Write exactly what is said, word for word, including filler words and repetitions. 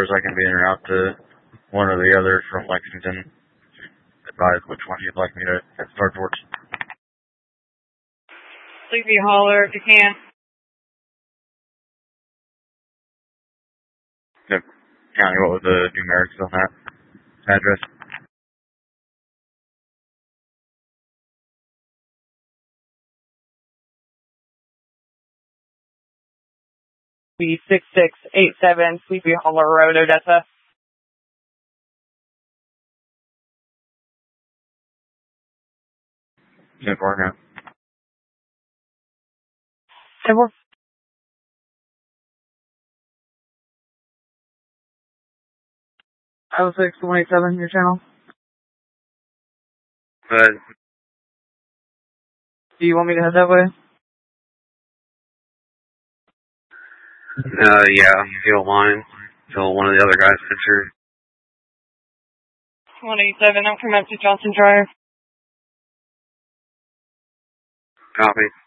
as I can be en route to one or the other from Lexington. Advise which one you'd like me to head start towards. Sleepy Hollow if you can. Yep. County, what was the numerics on that address? B six six eight seven Sleepy Hollow Road, Odessa. ten four now. ten four. oh six one eight seven, your channel. But, Do you want me to head that way? uh, yeah, if you don't mind. Till one of the other guys picture. one eight seven, I'm coming up to Johnson Drive. Copy.